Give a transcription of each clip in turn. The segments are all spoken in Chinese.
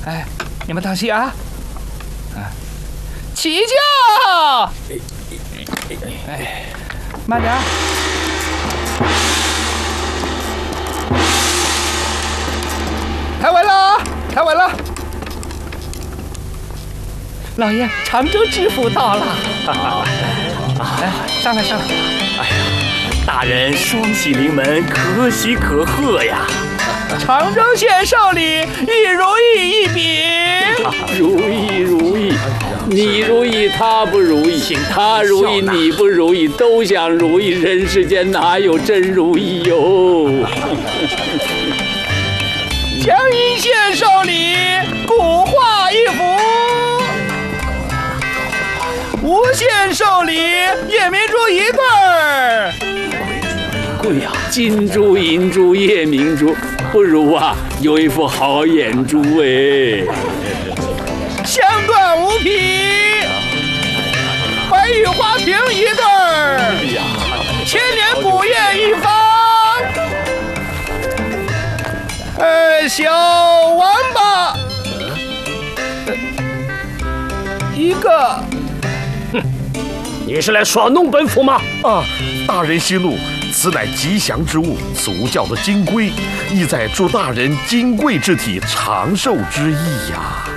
哎，你们当心啊！起驾！哎，慢点。抬稳了，抬稳了。老爷，常州知府到了。来，上来上来。 哎呀，大人双喜临门，可喜可贺呀！ 常州县受理一如意一笔。 如意如意，你如意他不如意，他如意你不如意，都想如意，人世间哪有真如意哟？ 江阴县受理古画一幅。吴县受理夜明珠一对儿。 贵呀，金珠、银珠、夜明珠，不如啊有一副好眼珠哎。 香断无皮，白玉花瓶一对儿。千年古砚一方。小王八一个。 你是来耍弄本府吗？ 啊，大人息怒，此乃吉祥之物，祖教的金龟，意在祝大人金贵之体长寿之意呀。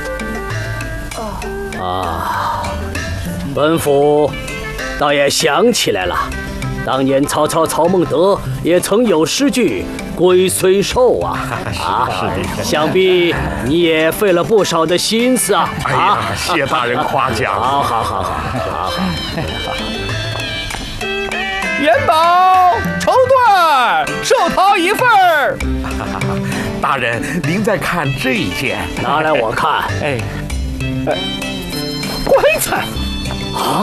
本府倒也想起来了，当年曹操曹孟德也曾有诗句“龟虽寿”啊，想必你也费了不少的心思啊。 哎呀，谢大人夸奖。 好。 元宝、绸缎、寿桃一份儿。 大人，您再看这件， 拿来我看。 棺材啊！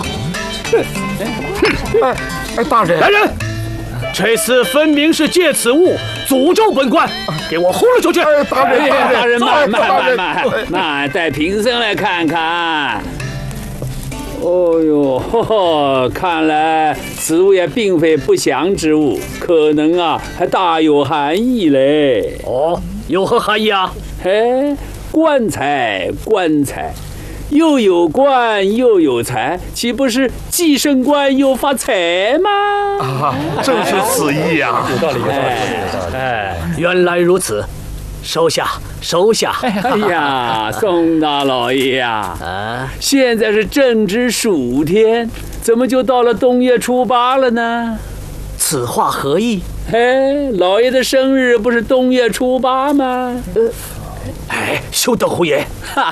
大人， 来人，这次分明是借此物诅咒本官，给我轰了出去！ 大人， 慢，带贫僧来看看。哦呦，看来此物也并非不祥之物，可能啊还大有含义嘞。 哦，有何含义啊？ 嘿，棺材，又有官又有财，岂不是既升官又发财吗？ 正是此意呀。 有道理。 原来如此，收下。 哎呀，宋大老爷呀，现在是正值暑天，怎么就到了冬月初8了呢？ 此话何意？ 嘿，老爷的生日不是冬月初8吗？ 休得胡言！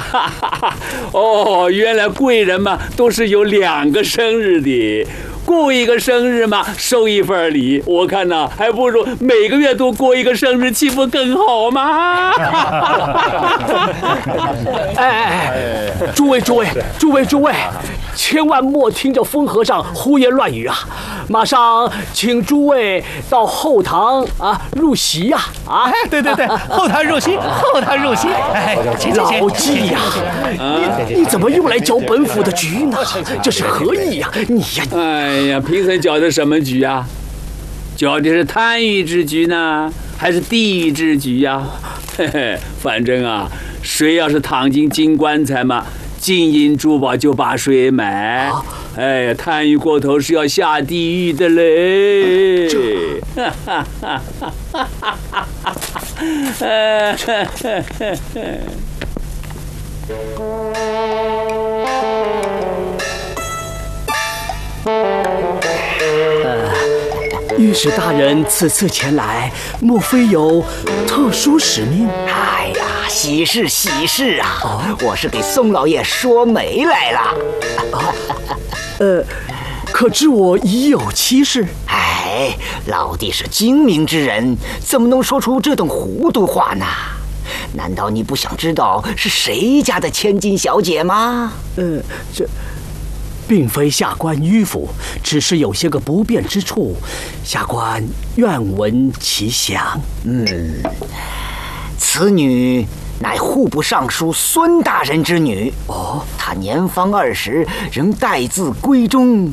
哦，原来贵人嘛都是有2个生日的，过一个生日嘛收一份礼，我看呐还不如每个月都过一个生日，岂不更好吗？ 诸位，千万莫听着疯和尚胡言乱语啊！马上请诸位到后堂入席呀！ 对，后堂入席。 老纪呀，你怎么又来搅本府的局呢？这是何意呀？你呀！ 哎呀，贫僧搅的什么局啊？搅的是贪欲之局呢，还是地狱之局呀？嘿嘿，反正啊，谁要是躺进金棺材嘛，金银珠宝就把谁买。哎呀，贪欲过头是要下地狱的嘞！ 御史大人此次前来，莫非有特殊使命？ 哎呀，喜事啊！我是给宋老爷说媒来了。 可知我已有妻室？ 哎，老弟是精明之人，怎么能说出这等糊涂话呢？难道你不想知道是谁家的千金小姐吗？ 这并非下官迂腐，只是有些个不便之处，下官愿闻其详。 此女乃户部尚书孙大人之女。她年方20，仍待字闺中。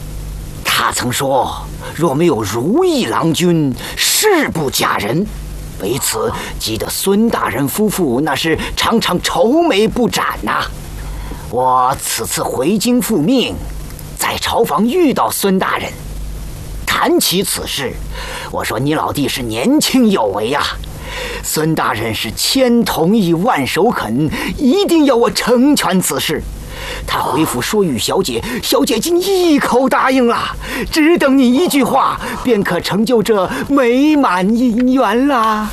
她曾说，若没有如意郎君，誓不嫁人。 为此急得孙大人夫妇那是常常愁眉不展呐。我此次回京复命，在朝房遇到孙大人，谈起此事，我说你老弟是年轻有为呀。孙大人是千同意万首肯，一定要我成全此事。他回府说与小姐，小姐竟一口答应了，只等你一句话，便可成就这美满姻缘啦。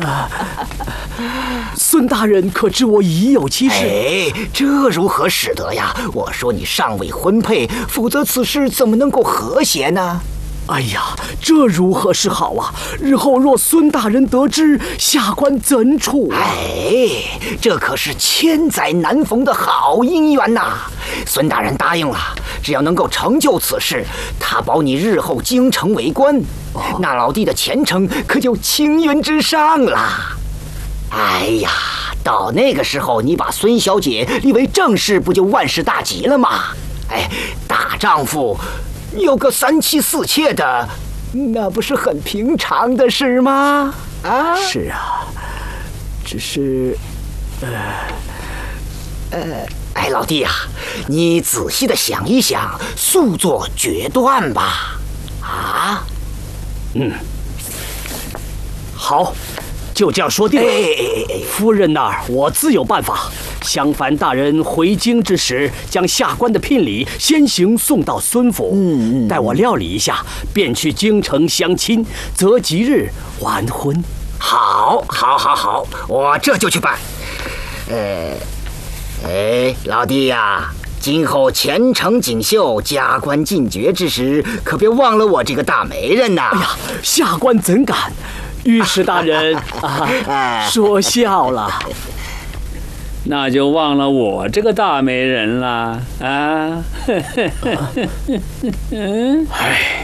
孙大人可知我已有妻室？ 哎，这如何使得呀？我说你尚未婚配，否则此事怎么能够和谐呢？ 哎呀，这如何是好啊？日后若孙大人得知，下官怎处啊？ 哎，这可是千载难逢的好姻缘呐！孙大人答应了，只要能够成就此事，他保你日后京城为官，那老弟的前程可就青云直上了。哎呀，到那个时候，你把孙小姐立为正室，不就万事大吉了吗？哎，大丈夫有个3妻4妾的，那不是很平常的事吗？啊， 是啊，只是， 哎，老弟呀，你仔细的想一想，速做决断吧。啊， 好，就这样说定了。夫人那儿我自有办法。相反，大人回京之时，将下官的聘礼先行送到孙府，待我料理一下，便去京城相亲，择吉日完婚。 好，我这就去办。老弟呀，今后前程锦绣、加官进爵之时，可别忘了我这个大媒人呐！ 哎呀，下官怎敢？御史大人说笑了。 那就忘了我这个大媒人了啊！ 哎，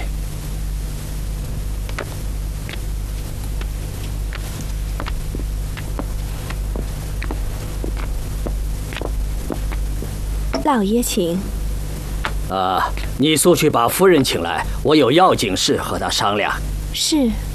老爷请。 你速去把夫人请来，我有要紧事和她商量。 是。